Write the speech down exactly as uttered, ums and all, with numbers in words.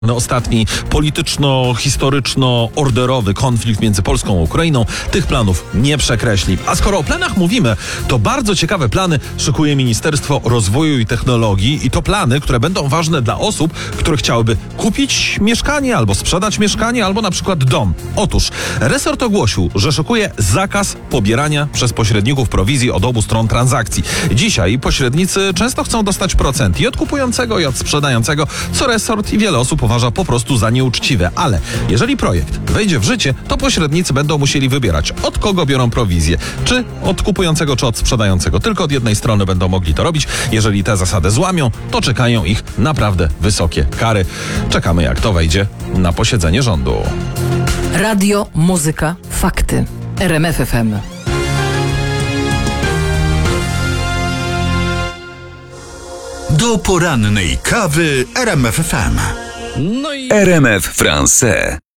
No, ostatni polityczno-historyczno-orderowy konflikt między Polską a Ukrainą tych planów nie przekreśli. A skoro o planach mówimy, to bardzo ciekawe plany szykuje Ministerstwo Rozwoju i Technologii i to plany, które będą ważne dla osób, które chciałyby kupić mieszkanie albo sprzedać mieszkanie, albo na przykład dom. Otóż resort ogłosił, że szykuje zakaz pobierania przez pośredników prowizji od obu stron transakcji. Dzisiaj pośrednicy często chcą dostać procent i od kupującego, i od sprzedającego, co resort i wiele osób uważa po prostu za nieuczciwe. Ale jeżeli projekt wejdzie w życie, to pośrednicy będą musieli wybierać, od kogo biorą prowizję. Czy od kupującego, czy od sprzedającego. Tylko od jednej strony będą mogli to robić. Jeżeli tę zasadę złamią, to czekają ich naprawdę wysokie kary. Czekamy, jak to wejdzie na posiedzenie rządu. Radio, muzyka, fakty. R M F F M. Do porannej kawy R M F F M. No i R M F Français.